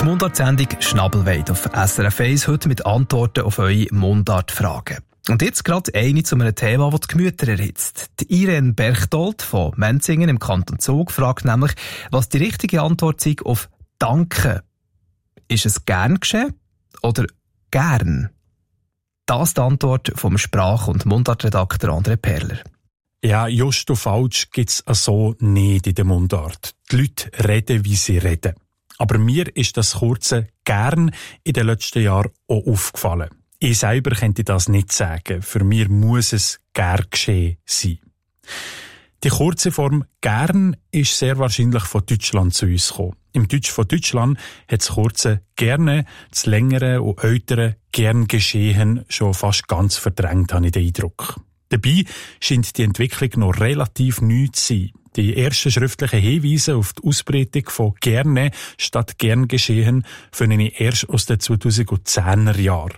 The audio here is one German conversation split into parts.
Die Mundart-Sendung Schnabelweid auf SRF 1 heute mit Antworten auf eure Mundart-Fragen. Und jetzt gerade eine zu einem Thema, das die Gemüter erhitzt. Die Irene Berchtold von Menzingen im Kanton Zug fragt nämlich, was die richtige Antwort sei auf Danke. Ist es gern geschehen oder gern? Das ist die Antwort vom Sprach- und Mundart-Redakteur André Perler. Ja, just und falsch gibt's so nicht in der Mundart. Die Leute reden, wie sie reden. Aber mir ist das kurze «gern» in den letzten Jahren auch aufgefallen. Ich selber könnte das nicht sagen. Für mich muss es «gern geschehen» sein. Die kurze Form «gern» ist sehr wahrscheinlich von Deutschland zu uns gekommen. Im Deutsch von Deutschland hat das kurze «gerne», das längere und ältere «gern geschehen» schon fast ganz verdrängt, habe ich den Eindruck. Dabei scheint die Entwicklung noch relativ neu zu sein. Die ersten schriftlichen Hinweise auf die Ausbreitung von «gerne» statt «gern geschehen» finde ich erst aus den 2010er Jahren.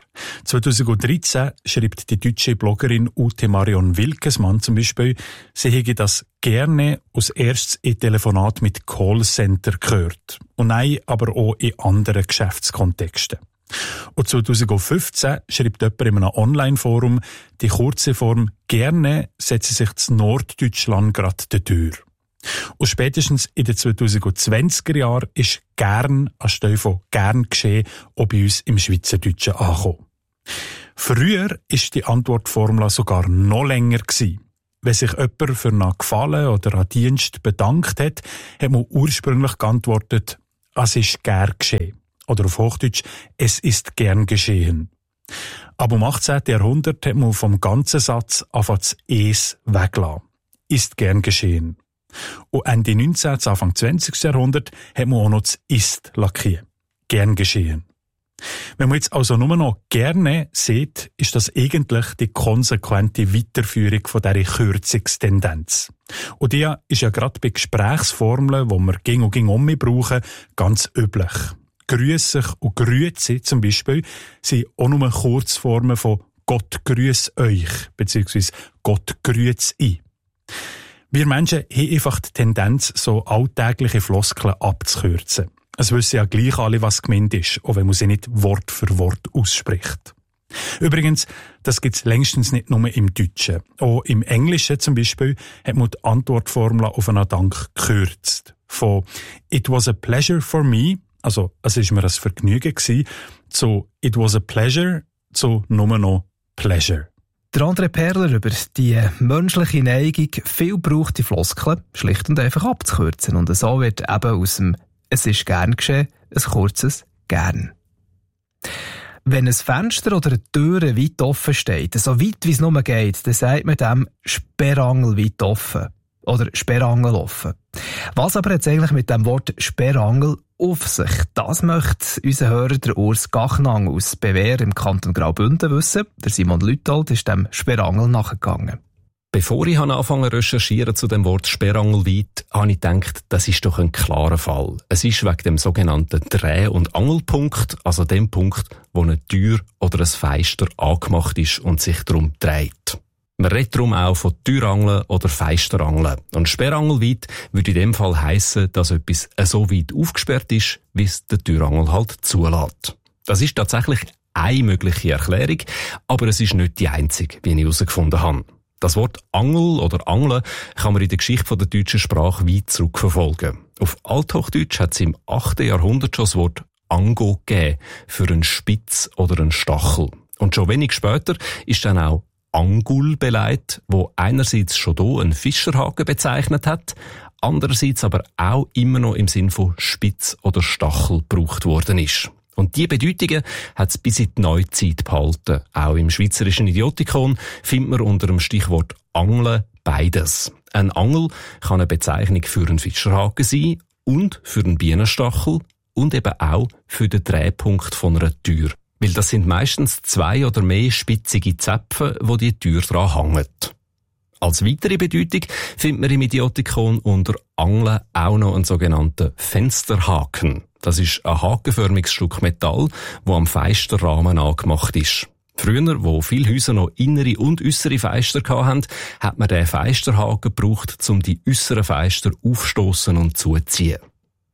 2013 schreibt die deutsche Bloggerin Ute Marion Wilkesmann zum Beispiel, sie hätte das «gerne» als erstes in Telefonat mit Callcenter gehört. Und nein, aber auch in anderen Geschäftskontexten. Und 2015 schreibt jemand in einem Online-Forum, die kurze Form «gerne» setze sich in Norddeutschland gerade die Tür. Und spätestens in den 2020er Jahren ist «gern» anstelle von «gern geschehen» auch bei uns im Schweizerdeutschen angekommen. Früher ist die Antwortformel sogar noch länger gewesen. Wenn sich jemand für einen Gefallen oder einen Dienst bedankt hat, hat man ursprünglich geantwortet, «Es ist gern geschehen». Oder auf Hochdeutsch, «Es ist gern geschehen». Aber im 18. Jahrhundert hat man vom ganzen Satz einfach das «es» weggelassen. «Ist gern geschehen». Und Ende 19. Anfang 20. Jahrhundert hat man auch noch das «ist» lackiert. «Gern geschehen». Wenn man jetzt also nur noch «gerne» sieht, ist das eigentlich die konsequente Weiterführung von dieser Kürzungstendenz. Und die ist ja gerade bei Gesprächsformeln, die wir ging und um brauchen, ganz üblich. Grüßig und Grüezi zum Beispiel sind auch nur Kurzformen von Gott grüß euch, beziehungsweise Gott grüß ich. Wir Menschen haben einfach die Tendenz, so alltägliche Floskeln abzukürzen. Es wissen ja gleich alle, was gemeint ist, auch wenn man sie nicht Wort für Wort ausspricht. Übrigens, das gibt's längstens nicht nur im Deutschen. Auch im Englischen zum Beispiel hat man die Antwortformel auf einen Dank gekürzt. Von «It was a pleasure for me», also es ist mir ein Vergnügen gewesen, zu «It was a pleasure» zu nur noch «Pleasure». Der André Perler über die menschliche Neigung, viel gebrauchte Floskeln schlicht und einfach abzukürzen. Und so wird eben aus dem «Es ist gern geschehen» ein kurzes «gern». Wenn ein Fenster oder eine Tür weit offen steht, so weit wie es nur geht, dann sagt man dem «Sperrangel weit offen» oder «Sperrangel offen». Was aber jetzt eigentlich mit dem Wort «Sperrangel» auf sich? Das möchte unser Hörer, der Urs Gachnang aus Bewehr im Kanton Graubünden wissen. Der Simon Lütold ist dem Sperrangel nachgegangen. Bevor ich angefangen zu recherchieren zu dem Wort Sperrangelweit, habe ich gedacht, das ist doch ein klarer Fall. Es ist wegen dem sogenannten Dreh- und Angelpunkt, also dem Punkt, wo eine Tür oder ein Fenster angemacht ist und sich darum dreht. Man redet darum auch von Türangeln oder Fensterangeln. Und Sperrangelweit würde in dem Fall heissen, dass etwas so weit aufgesperrt ist, wie es der Türangel halt zulässt. Das ist tatsächlich eine mögliche Erklärung, aber es ist nicht die einzige, wie ich herausgefunden habe. Das Wort Angel oder Angeln kann man in der Geschichte der deutschen Sprache weit zurückverfolgen. Auf Althochdeutsch hat es im 8. Jahrhundert schon das Wort Ango gegeben für einen Spitz oder einen Stachel. Und schon wenig später ist dann auch Angul beleidigt, wo einerseits schon hier einen Fischerhaken bezeichnet hat, andererseits aber auch immer noch im Sinn von Spitz oder Stachel gebraucht worden ist. Und diese Bedeutungen hat es bis in die Neuzeit behalten. Auch im schweizerischen Idiotikon findet man unter dem Stichwort Angeln beides. Ein Angel kann eine Bezeichnung für einen Fischerhaken sein und für einen Bienenstachel und eben auch für den Drehpunkt von einer Tür. Weil das sind meistens 2 oder mehr spitzige Zäpfe, wo die Tür dran hängen. Als weitere Bedeutung findet man im Idiotikon unter Angeln auch noch einen sogenannten Fensterhaken. Das ist ein hakenförmiges Stück Metall, das am Fensterrahmen angemacht ist. Früher, wo viele Häuser noch innere und äussere Fenster hatten, hat man den Fensterhaken gebraucht, um die äusseren Fenster aufstoßen und zuziehen.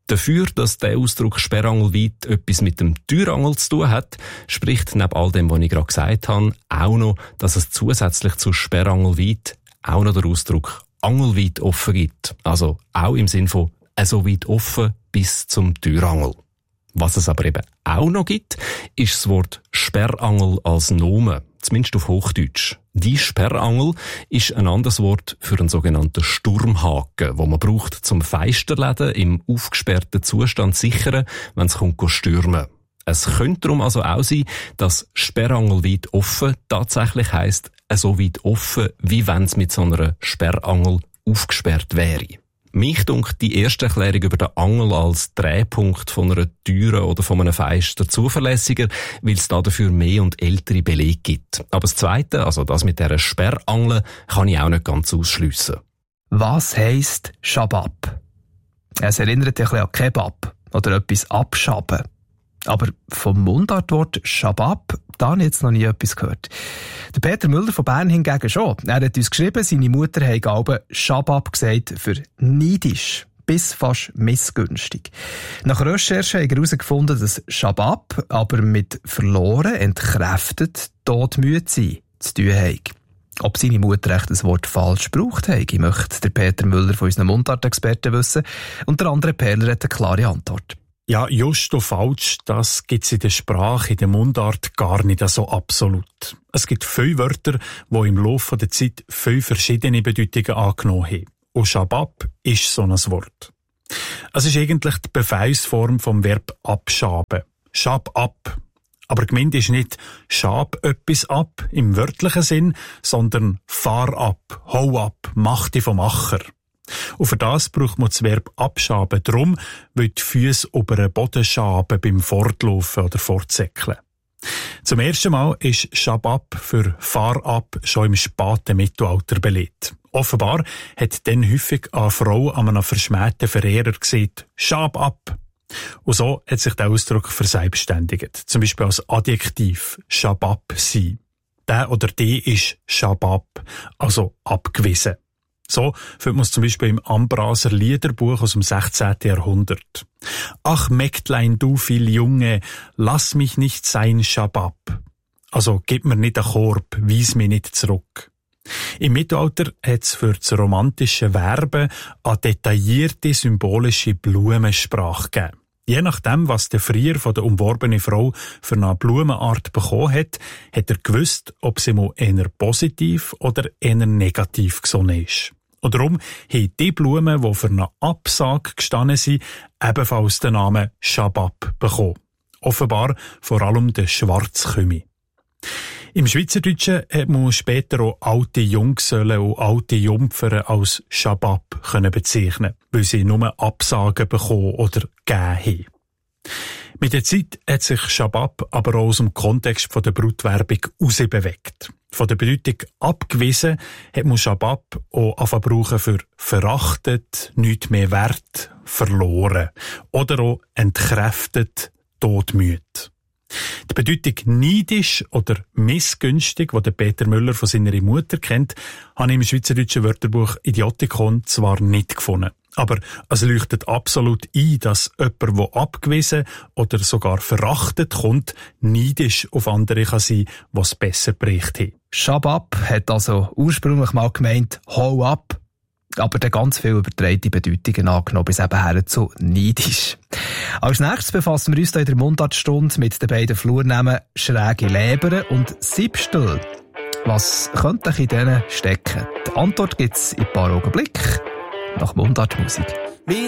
Dafür, dass der Ausdruck Sperrangelweit etwas mit dem Türangel zu tun hat, spricht neben all dem, was ich gerade gesagt habe, auch noch, dass es zusätzlich zu Sperrangelweit auch noch den Ausdruck angelweit offen gibt. Also auch im Sinn von so weit offen bis zum Türangel. Was es aber eben auch noch gibt, ist das Wort Sperrangel als Nomen, zumindest auf Hochdeutsch. Die Sperrangel ist ein anderes Wort für einen sogenannten Sturmhaken, den man braucht, zum Fensterläden im aufgesperrten Zustand sichern, wenn es stürmen. Es könnte darum also auch sein, dass Sperrangel weit offen tatsächlich heisst, so weit offen, wie wenn es mit so einer Sperrangel aufgesperrt wäre. Mich dunkt die erste Erklärung über den Angel als Drehpunkt von einer Türe oder von einem Fenster zuverlässiger, weil es da dafür mehr und ältere Belege gibt. Aber das Zweite, also das mit dieser Sperrangel, kann ich auch nicht ganz ausschliessen. Was heisst Schabab? Es erinnert ein bisschen an Kebab oder etwas abschaben. Aber vom Mundartwort Schabab, da habe ich jetzt noch nie etwas gehört. Der Peter Müller von Bern hingegen schon. Er hat uns geschrieben, seine Mutter habe Schabab gesagt für neidisch bis fast missgünstig. Nach Recherche hat er herausgefunden, dass Schabab aber mit verloren, entkräftet, todmüde sein zu tun hat. Ob seine Mutter echt das Wort falsch gebraucht hat, möchte der Peter Müller von unseren Mundartexperten wissen. Und der andere Perler hat eine klare Antwort. Ja, just und falsch, das gibt's in der Sprache, in der Mundart gar nicht so absolut. Es gibt viele Wörter, die im Laufe der Zeit viele verschiedene Bedeutungen angenommen haben. Und Schabab ist so ein Wort. Es ist eigentlich die Befehlsform vom Verb abschaben. Schab ab. Aber gemeint ist nicht schab etwas ab im wörtlichen Sinn, sondern fahr ab, hau ab, mach dich vom Macher. Und für das braucht man das Verb abschaben. Darum, weil die Füße über den Boden schaben beim Fortlaufen oder Fortsäckeln. Zum ersten Mal ist Schabab für fahr ab schon im späten Mittelalter belegt. Offenbar hat dann häufig eine Frau an einem verschmähten Verehrer gesagt, schab ab. Und so hat sich der Ausdruck verselbstständigt. Zum Beispiel als Adjektiv Schabab sein. Der oder die ist Schabab, also abgewiesen. So findet man es zum Beispiel im Ambraser Liederbuch aus dem 16. Jahrhundert. Ach Mägdlein, du viel Junge, lass mich nicht sein Schabab. Also gib mir nicht einen Korb, weis mich nicht zurück. Im Mittelalter hat es für das romantische Werben eine detaillierte symbolische Blumensprache gegeben. Je nachdem, was der Frier von der umworbenen Frau für eine Blumenart bekommen hat er gewusst, ob sie mal eher positiv oder eher negativ gesonnen ist. Und darum haben die Blumen, die für eine Absage gestanden sind, ebenfalls den Namen Schabab bekommen. Offenbar vor allem der Schwarzkümi. Im Schweizerdeutschen hat man später auch alte Junggesellen und alte Jungfern als Schabab bezeichnen, weil sie nur Absagen bekommen oder gegeben haben. Mit der Zeit hat sich Schabab aber auch aus dem Kontext der Brutwerbung herausbewegt. Von der Bedeutung abgewiesen hat man Schabab auch brauchen für verachtet, nichts mehr wert, verloren oder auch entkräftet, todmüde. Die Bedeutung neidisch oder missgünstig, die der Peter Müller von seiner Mutter kennt, habe ich im schweizerdeutschen Wörterbuch Idiotikon zwar nicht gefunden. Aber es leuchtet absolut ein, dass jemand, der abgewiesen oder sogar verachtet kommt, neidisch auf andere kann sein, die es besser berichtet haben. Schabab hat also ursprünglich mal gemeint, hau ab, aber dann ganz viel übertreite Bedeutungen angenommen, bis eben her zu neidisch. Als nächstes befassen wir uns in der Mundartstunde mit den beiden Flurnamen schräge Lebere und Siebstel. Was könnte in denen stecken? Die Antwort gibt's in ein paar Augenblicken nach Mundartmusik.